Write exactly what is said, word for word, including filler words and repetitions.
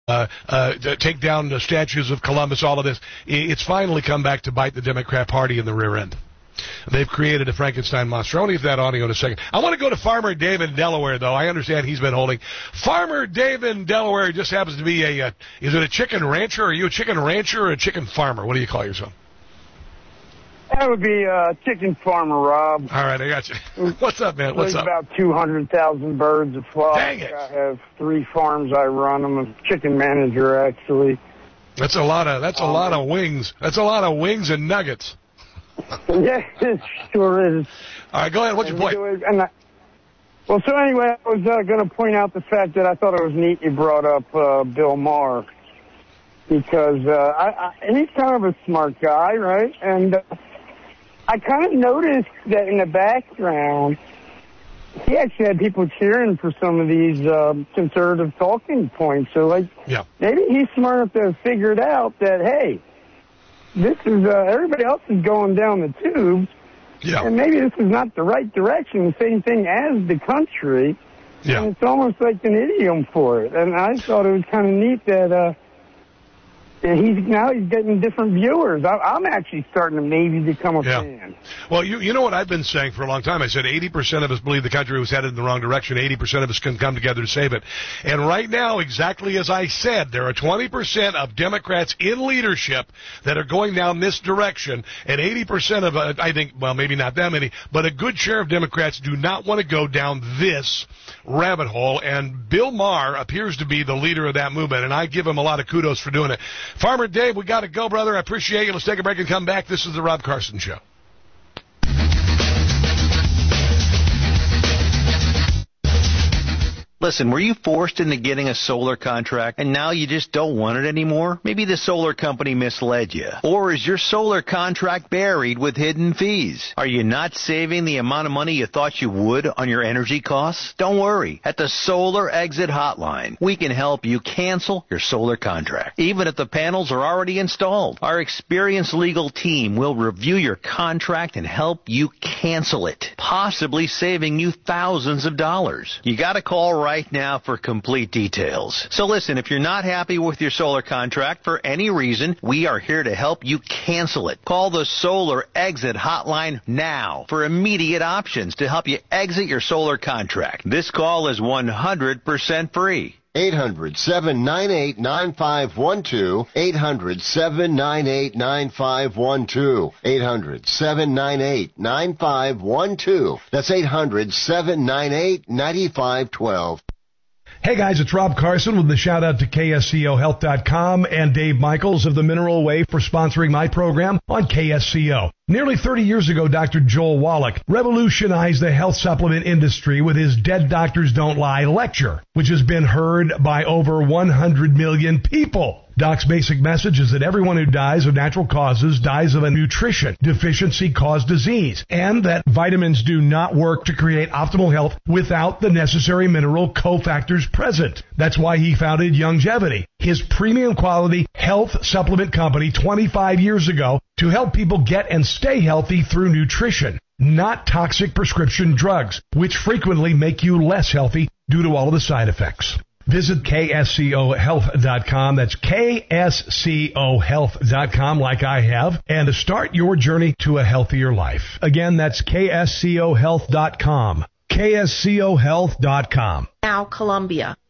Uh, uh, to take down the statues of Columbus, all of this. It's finally come back to bite the Democrat Party in the rear end. They've created a Frankenstein monster. I want to get that audio in a second. I want to go to Farmer David in Delaware, though. I understand he's been holding. Farmer David in Delaware just happens to be a, uh, is it a chicken rancher? Are you a chicken rancher or a chicken farmer? What do you call yourself? That would be a chicken farmer, Rob. All right, I got you. What's up, man? What's There's up? about two hundred thousand birds a flock. Dang it. I have three farms I run. I'm a chicken manager, actually. That's a lot of, that's a um, lot of wings. That's a lot of wings and nuggets. Yeah, it sure is. All right, go ahead. What's your point? And I, well, so anyway, I was uh, going to point out the fact that I thought it was neat you brought up uh, Bill Maher. Because uh, I, I, he's kind of a smart guy, right? And uh, I kind of noticed that in the background, he actually had people cheering for some of these uh, conservative talking points. So, like, yeah. maybe he's smart enough to have figured out that, hey, this is, uh, everybody else is going down the tubes, yeah. and maybe this is not the right direction, same thing as the country. Yeah. And it's almost like an idiom for it. And I thought it was kind of neat that, uh, he's now he's getting different viewers. I, I'm actually starting to maybe become a yeah. fan. Well, you you know what I've been saying for a long time? I said eighty percent of us believe the country was headed in the wrong direction. eighty percent of us can come together to save it. And right now, exactly as I said, there are twenty percent of Democrats in leadership that are going down this direction, and eighty percent of, uh, I think, well, maybe not that many, but a good share of Democrats do not want to go down this rabbit hole, and Bill Maher appears to be the leader of that movement, and I give him a lot of kudos for doing it. Farmer Dave, we got to go, brother. I appreciate you. Let's take a break and come back. This is the Rob Carson Show. Listen, were you forced into getting a solar contract and now you just don't want it anymore? Maybe the solar company misled you. Or is your solar contract buried with hidden fees? Are you not saving the amount of money you thought you would on your energy costs? Don't worry. At the Solar Exit Hotline, we can help you cancel your solar contract, even if the panels are already installed. Our experienced legal team will review your contract and help you cancel it, possibly saving you thousands of dollars. You got to call right right now for complete details. So listen, if you're not happy with your solar contract for any reason, we are here to help you cancel it. Call the Solar Exit Hotline now for immediate options to help you exit your solar contract. This call is one hundred percent free. eight hundred, seven nine eight, nine five one two. eight hundred, seven nine eight, nine five one two. eight hundred, seven nine eight, nine five one two. That's eight hundred, seven nine eight, nine five one two. Hey guys, it's Rob Carson with the shout out to K S C O health dot com and Dave Michaels of the Mineral Way for sponsoring my program on K S C O. Nearly thirty years ago, Doctor Joel Wallach revolutionized the health supplement industry with his Dead Doctors Don't Lie lecture, which has been heard by over one hundred million people. Doc's basic message is that everyone who dies of natural causes dies of a nutrition deficiency caused disease, and that vitamins do not work to create optimal health without the necessary mineral cofactors present. That's why he founded Youngevity, his premium quality health supplement company twenty-five years ago, to help people get and stay healthy through nutrition, not toxic prescription drugs, which frequently make you less healthy due to all of the side effects. Visit K S C O health dot com. That's K S C O health dot com, like I have, and to start your journey to a healthier life. Again, that's K S C O health dot com. K S C O health dot com. Now, Columbia.